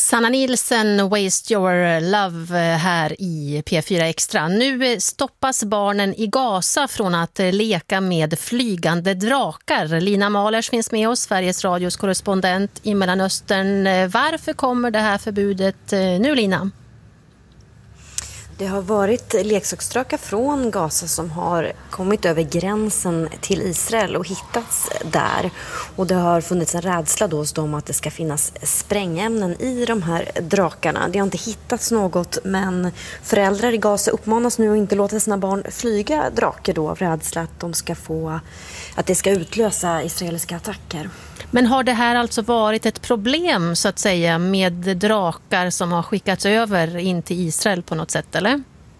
Sanna Nielsen, Waste Your Love här i P4 Extra. Nu stoppas barnen i Gaza från att leka med flygande drakar. Lina Mahlers finns med oss, Sveriges Radios korrespondent i Mellanöstern. Varför kommer det här förbudet nu, Lina? Det har varit leksaksdrakar från Gaza som har kommit över gränsen till Israel och hittats där. Och det har funnits en rädsla då hos dem att det ska finnas sprängämnen i de här drakarna. Det har inte hittats något, men föräldrar i Gaza uppmanas nu att inte låta sina barn flyga drakar då av rädsla att det ska utlösa israeliska attacker. Men har det här alltså varit ett problem så att säga med drakar som har skickats över in till Israel på något sätt, eller?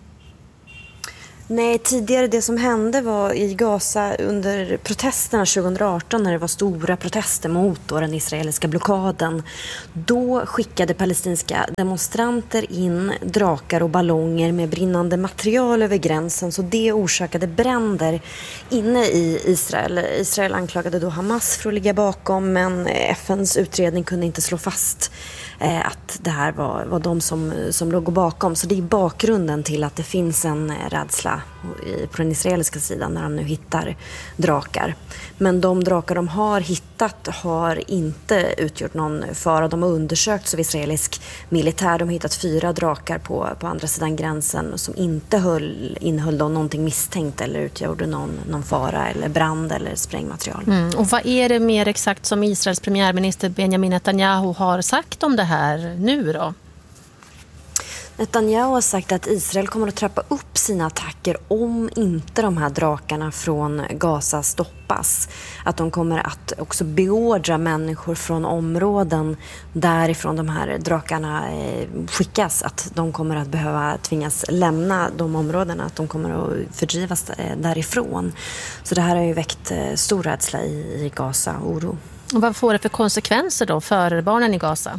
Nej, tidigare det som hände var i Gaza under protesterna 2018 när det var stora protester mot den israeliska blockaden. Då skickade palestinska demonstranter in drakar och ballonger med brinnande material över gränsen, så det orsakade bränder inne i Israel. Israel anklagade då Hamas för att ligga bakom, men FNs utredning kunde inte slå fast att det här var de som låg bakom. Så det är bakgrunden till att det finns en rädsla på den israeliska sidan när de nu hittar drakar. Men de drakar de har hittat har inte utgjort någon fara. De har undersökts av israelisk militär. De har hittat 4 drakar på andra sidan gränsen som inte innehöll någonting misstänkt eller utgjorde någon fara eller brand eller sprängmaterial. Och vad är det mer exakt som Israels premiärminister Benjamin Netanyahu har sagt om det här nu då? Netanyahu har sagt att Israel kommer att trappa upp sina attacker om inte de här drakarna från Gaza stoppas. Att de kommer att också beordra människor från områden därifrån de här drakarna skickas. Att de kommer att behöva tvingas lämna de områdena, att de kommer att fördrivas därifrån. Så det här har ju väckt stor rädsla i Gaza och oro. Och vad får det för konsekvenser då för barnen i Gaza?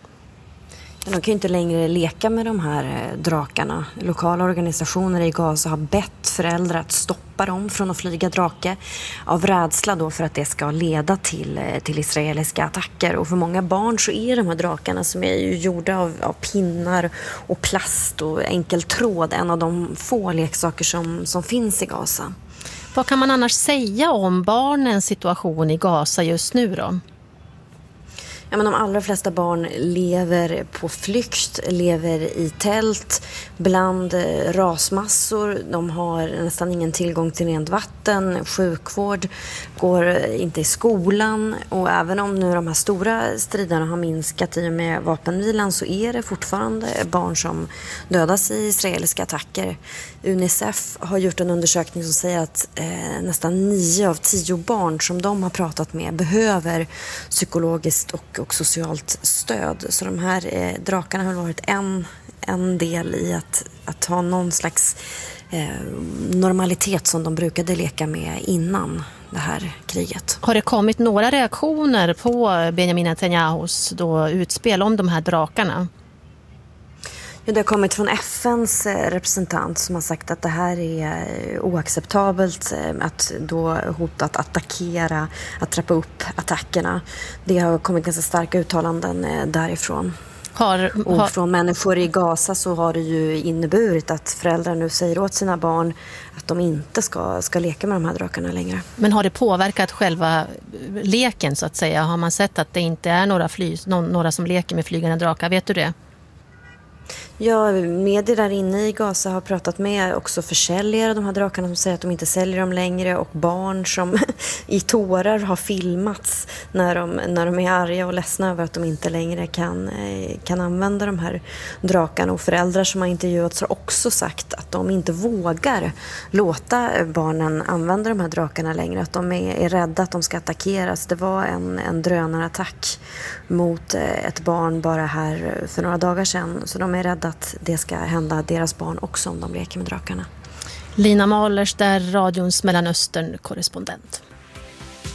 De kan ju inte längre leka med de här drakarna. Lokala organisationer i Gaza har bett föräldrar att stoppa dem från att flyga drake av rädsla då för att det ska leda till israeliska attacker. Och för många barn så är de här drakarna som är ju gjorda av pinnar och plast och enkel tråd en av de få leksaker som finns i Gaza. Vad kan man annars säga om barnens situation i Gaza just nu då? Ja, men de allra flesta barn lever på flykt, lever i tält, bland rasmassor. De har nästan ingen tillgång till rent vatten, sjukvård, går inte i skolan. Och även om nu de här stora striderna har minskat i och med vapenvilan så är det fortfarande barn som dödas i israeliska attacker. UNICEF har gjort en undersökning som säger att nästan 9 av 10 barn som de har pratat med behöver psykologiskt och socialt stöd. Så de här drakarna har varit en del i att ha någon slags normalitet som de brukade leka med innan det här kriget. Har det kommit några reaktioner på Benjamin Netanyahus utspel om de här drakarna? Ja, det har kommit från FNs representant som har sagt att det här är oacceptabelt, att då hota att attackera, att trappa upp attackerna. Det har kommit ganska starka uttalanden därifrån. Och från människor i Gaza så har det ju inneburit att föräldrar nu säger åt sina barn att de inte ska leka med de här drakarna längre. Men har det påverkat själva leken så att säga? Har man sett att det inte är några som leker med flygande drakar? Vet du det? Ja, medier där inne i Gaza har pratat med också försäljare av de här drakarna som säger att de inte säljer dem längre, och barn som i tårar har filmats när de är arga och ledsna över att de inte längre kan använda de här drakarna. Och föräldrar som har intervjuats har också sagt att de inte vågar låta barnen använda de här drakarna längre, att de är rädda att de ska attackeras. Det var en drönarattack mot ett barn bara här för några dagar sedan, så de är rädda att det ska hända deras barn också om de leker med drakarna. Lina Mahlers, där radions Mellanöstern-korrespondent.